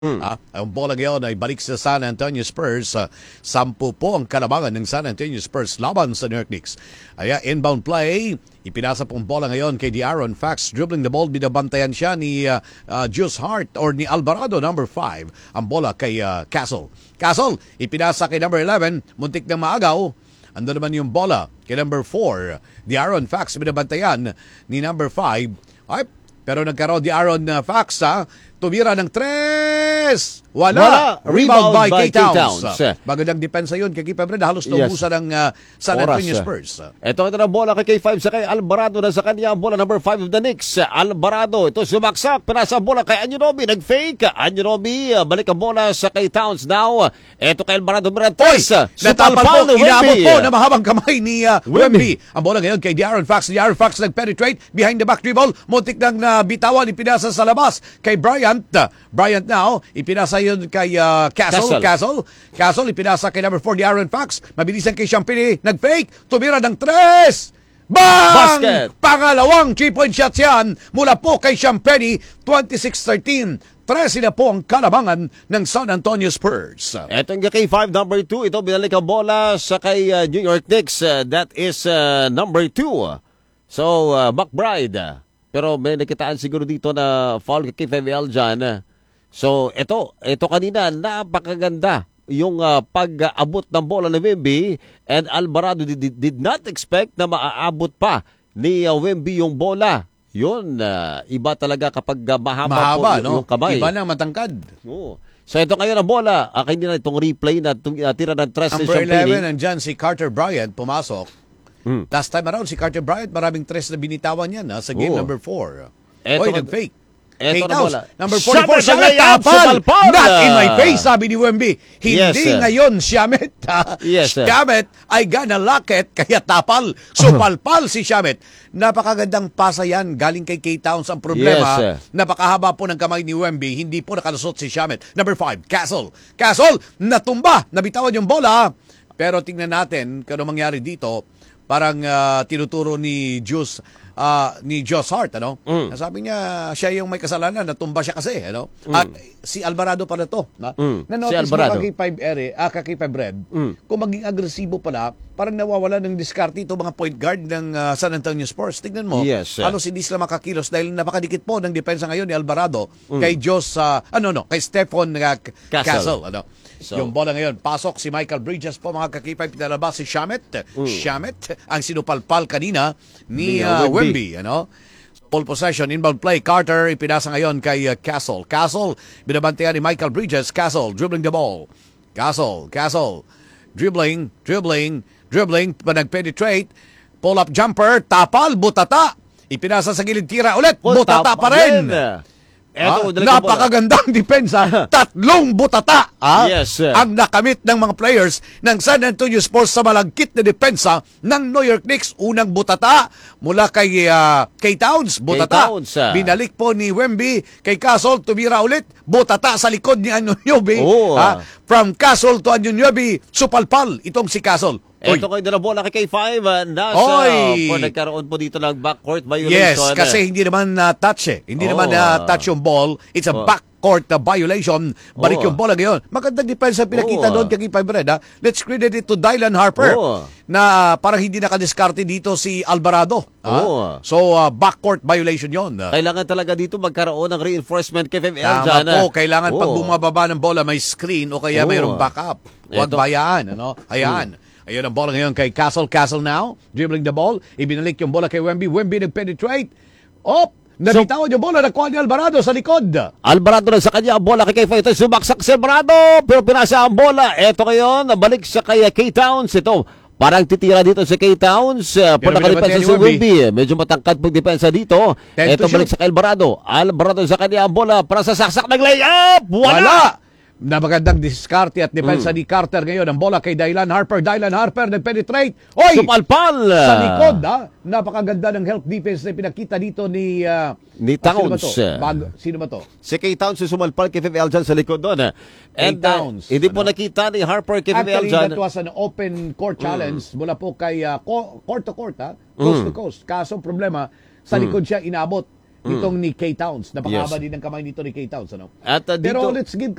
Ang bola ngayon ay balik sa San Antonio Spurs. 10 po ang kalabangan ng San Antonio Spurs laban sa New York Knicks. Inbound play. Ipinasa pong bola ngayon kay De'Aaron Fox. Dribbling the ball. Binabantayan siya ni Juice Hart or ni Alvarado, number 5. Ang bola kay Castle. Castle, ipinasa kay number 11. Muntik na maagaw. Ando naman yung bola kay number 4. De'Aaron Fox, binabantayan ni number 5. Pero nagkaroon De'Aaron Fox, tumira ng 3. Wala. Rebound by K. Towns. Magandang depensa yun kay Kepa Breda. Halos naubusan ng San Antonio Spurs. Ito na bola kay K5 sa kay Alvarado na sa kanya bola number 5 of the Knicks. Alvarado, ito sumaksak. Pinasa bola kay Anunoby. Nag-fake. Anunoby, balik ang bola sa kay Towns now. Ito kay Alvarado. Natapal po. Inaabot po na mahabang kamay ni Wemby. Ang bola ngayon kay De'Aaron Fox. De'Aaron Fox nag-penetrate behind the back dribble. Muntik nang bitawan. Ipinasa sa labas kay Bryant. Bryant now. Ipinasa yun kay Castle, ipinasa kay number 4 De'Aaron Fox. Mabilisan kay Champagny, nag-fake, tumira ng 3. Bang! Basket! Pangalawang 3-point shot yan mula po kay Champagny, 26-13. 13 na po ang kalabangan ng San Antonio Spurs. Ito yung kay 5, number 2. Ito, binalik ang bola sa kay New York Knicks. That is number 2. So, McBride. Pero may nakitaan siguro dito na foul kay FML dyan. So, ito kanina, napakaganda yung pag-abot ng bola ng Wemby, and Alvarado did not expect na maaabot pa ni Wemby yung bola. Yun, iba talaga kapag mahaba po yung kamay. Iba na matangkad. So, ito ngayon ang bola. Hindi na itong replay na tira ng tres ni Champagny. Number 11, nandyan si Carter Bryant, pumasok. Last time around, si Carter Bryant, maraming tres na binitawan yan sa game number 4. Nag-fake. Eto na bola. Number 44, Shamet tapal. Not in my face, sabi ni Wemby. Hindi ngayon, Shamet. Shamet ay gonna lock it, kaya tapal. Supalpal si Shamet. Napakagandang pasa yan. Galing kay K. Towns. Ang problema, napakahaba po ng kamay ni Wemby. Hindi po nakalusot si Shamet. Number 5, Castle. Castle, natumba. Nabitawan yung bola. Pero tingnan natin kung ano mangyari dito. Parang tinuturo ni Juice Hart, Sabi niya, siya yung may kasalanan, natumba siya kasi, At si Alvarado pala to, Na-notice mo kay 5 Red, kung maging agresibo pala, parang nawawala ng diskarte ito mga point guard ng San Antonio Spurs. Tignan mo, halos hindi sila makakilos dahil napakadikit po ng depensa ngayon ni Alvarado kay kay Stephon Castle, So, yung bola ngayon, pasok si Michael Bridges po, mga kakipay, pinalabas si Shamet, ang sinupalpal kanina ni Wemby, Full possession, inbound play, Carter, ipinasa ngayon kay Castle. Castle, binabantayan ni Michael Bridges. Castle, dribbling the ball. Castle, dribbling, nag-penetrate, pull-up jumper, tapal, butata. Ipinasa sa gilid, tira ulit, butata pa rin. Napakagandang depensa. 3 butata ang nakamit ng mga players ng San Antonio Spurs sa malagkit na depensa ng New York Knicks. Unang butata mula kay Towns, butata. Binalik po ni Wemby kay Castle, tumira ulit, butata sa likod ni Anunoby. From Castle to Anunoby, supalpal itong si Castle. Ito kayo na bola kay K5. Nagkaroon po dito ng backcourt Yes, violation. kasi hindi naman touch Hindi naman touch yung ball. It's a backcourt violation. Balik yung bola ngayon. Magandang depensa pinakita doon kay K5 Red. Let's credit it to Dylan Harper na parang hindi nakadiskarte dito si Alvarado. So, backcourt violation yon. Kailangan talaga dito magkaroon ng reinforcement kay FML dyan. Kailangan pag bumababa ng bola may screen o kaya mayroong backup. Huwag bayaan. Hayaan. Ayun ang bola ngayon kay Castle. Castle now, dribbling the ball. Ibinalik yung bola kay Wemby. Wemby nag-penetrate. Nabitawan yung bola. Nakuha ni Alvarado sa likod. Alvarado na sa kanya ang bola kay K5. Ito sumaksak si Alvarado. Pero pinasa ang bola. Ito ngayon, nabalik sa kay K. Towns. Ito, parang titira dito si K. Towns. Pagkakalipensa si Wemby. Medyo matangkad pag-depensa dito. Ito balik sa kay Alvarado. Alvarado sa kanya ang bola. Para sa saksak ng layup. Wala! Napagandang diskarte at depensa ni Carter ngayon. Ang bola kay Dylan Harper. Dylan Harper nag-penetrate. Supalpal! Sa likod, napakaganda ng help defense na pinakita dito ni Towns. Sino ba to? Si K. Towns sumalpal kay FML dyan sa likod doon. And Towns. Hindi po nakita ni Harper kay FML dyan. Actually, that was an open court challenge mula po kay court to court, coast to coast. Kaso problema, sa likod siya inabot nitong ni K Towns. Napakahaba Yes. din ng kamay nito ni K Towns, ano? At Pero dito, let's give